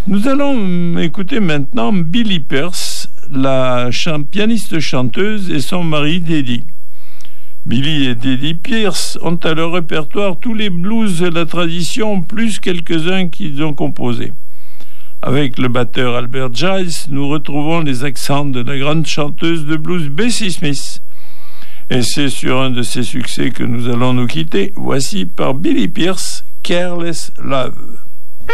Nous allons écouter maintenant Billy Pearce, la pianiste-chanteuse, et son mari Deddy. Billy et Deddy Pearce ont à leur répertoire tous les blues de la tradition, plus quelques-uns qu'ils ont composés. Avec le batteur Albert Giles, nous retrouvons les accents de la grande chanteuse de blues Bessie Smith. Et c'est sur un de ses succès que nous allons nous quitter. Voici par Billy Pearce, Careless Love.